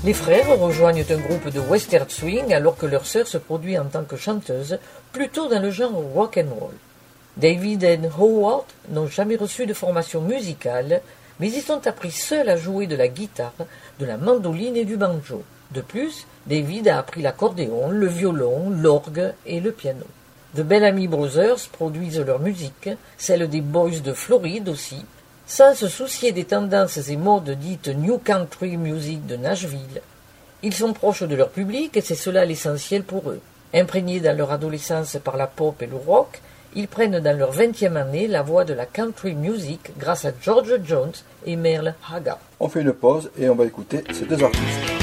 Les frères rejoignent un groupe de western swing alors que leur sœur se produit en tant que chanteuse, plutôt dans le genre rock and roll. David et Howard n'ont jamais reçu de formation musicale, mais ils ont appris seuls à jouer de la guitare, de la mandoline et du banjo. De plus, David a appris l'accordéon, le violon, l'orgue et le piano. The Bellamy Brothers produisent leur musique, celle des Boys de Floride aussi, sans se soucier des tendances et modes dites New Country Music de Nashville. Ils sont proches de leur public et c'est cela l'essentiel pour eux. Imprégnés dans leur adolescence par la pop et le rock, ils prennent dans leur 20e année la voie de la country music grâce à George Jones et Merle Haggard. On fait une pause et on va écouter ces deux artistes.